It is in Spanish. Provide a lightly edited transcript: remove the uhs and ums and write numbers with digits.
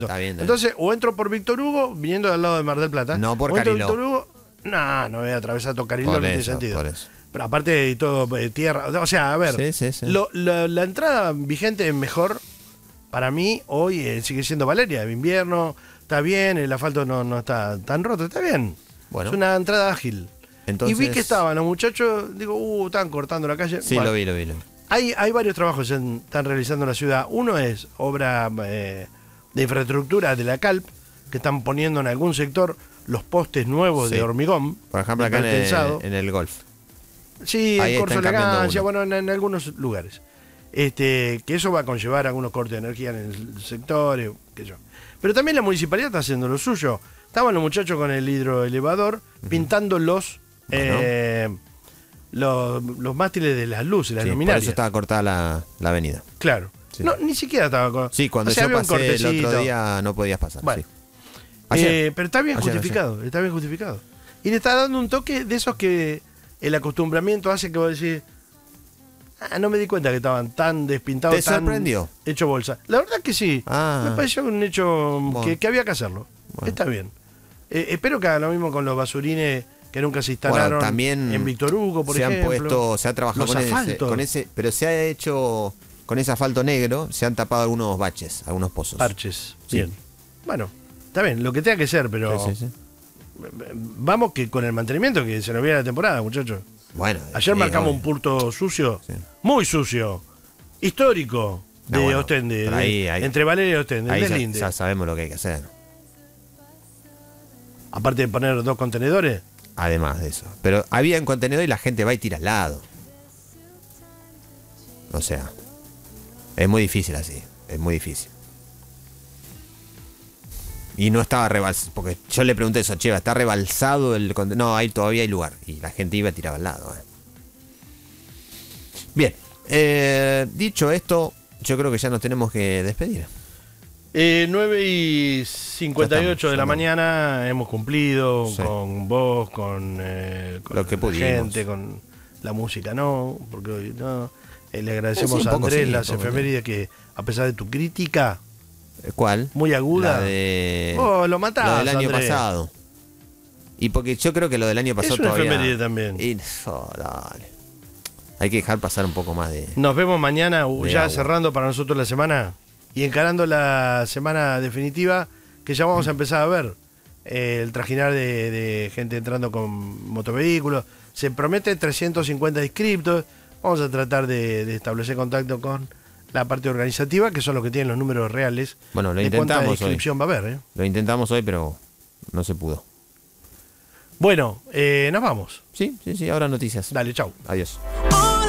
Está bien. Entonces, o entro por Víctor Hugo, viniendo del lado de Mar del Plata. No por o entro Cariló. Víctor Hugo, no voy a atravesar todo Cariló, no tiene sentido. Por eso. Pero aparte de todo, tierra. O sea, a ver, Sí. la entrada vigente mejor, para mí, hoy sigue siendo Valeria, de invierno, está bien, el asfalto no está tan roto, está bien. Bueno. Es una entrada ágil. Entonces, y vi que estaban los muchachos, digo, estaban cortando la calle. Sí, Bueno, lo vi. hay varios trabajos que se están realizando en la ciudad. Uno es obra de infraestructura de la CALP, que están poniendo en algún sector los postes nuevos Sí. de hormigón. Por ejemplo, acá en el golf. Sí, Ahí en Corso están cambiando Elegancia, uno. bueno, en algunos lugares. Que eso va a conllevar algunos cortes de energía en el sector, qué sé yo. Pero también la municipalidad está haciendo lo suyo. Estaban los muchachos con el hidroelevador pintando los mástiles de las luces, las Sí, por luminarias. eso estaba cortada la avenida. Claro. Sí. No, ni siquiera estaba con. Sí, cuando o sea, yo había un pasé el cortecito. otro día no podías pasar. Bueno. Sí. Ayer. Pero está bien Ayer. justificado, está bien justificado. Y le está dando un toque de esos que el acostumbramiento hace que vos decís, no me di cuenta que estaban tan despintados, ¿Te tan sorprendió? hecho bolsa. La verdad que sí, me pareció un hecho Bueno. que había que hacerlo. Bueno. Está bien. Espero que hagan lo mismo con los basurines que nunca se instalaron también en Víctor Hugo, por ejemplo. Se ha trabajado Los asfaltos. con ese, pero se ha hecho con ese asfalto negro, se han tapado algunos baches, algunos pozos. Parches. Sí. Bien. Bueno, está bien, lo que tenga que ser, pero Sí. vamos que con el mantenimiento que se nos viene la temporada, muchachos. Bueno, Ayer sí, marcamos obvio. un punto sucio, Sí. muy sucio, histórico, de No, bueno, Ostende, pero ahí- entre Valeria y Ostende, Ahí del ya, Linde. ya sabemos lo que hay que hacer. Aparte de poner 2 contenedores, Además de eso. Pero había un contenedor y la gente va y tira al lado. O sea, es muy difícil así. Es muy difícil. Y no estaba rebalsado. Porque yo le pregunté eso, Cheva, ¿está rebalsado el contenedor? No, ahí todavía hay lugar. Y la gente iba y tiraba al lado. Bien. Dicho esto, yo creo que ya nos tenemos que despedir. 9:58 de la ya mañana, hemos cumplido Sí. con vos, con Lo que la pudimos. gente, con la música, no, porque hoy no. Le agradecemos Sí, un a poco Andrés sí, las un poco efemérides que, a pesar de tu crítica ¿Cuál? muy aguda, La de... lo matás, Lo del año Andrés. pasado. Y porque yo creo que lo del año pasado Es una todavía... efeméride también. Y, dale. Hay que dejar pasar un poco más de... Nos vemos mañana, ya agua. cerrando para nosotros la semana y encarando la semana definitiva, que ya vamos a empezar a ver el trajinar de gente entrando con motovehículos. Se promete 350 inscriptos. Vamos a tratar de establecer contacto con la parte organizativa, que son los que tienen los números reales. Bueno, lo de cuánta intentamos hoy. inscripción va a haber. Lo intentamos hoy, pero no se pudo. Bueno, nos vamos. Sí, ahora noticias. Dale, chau. Adiós.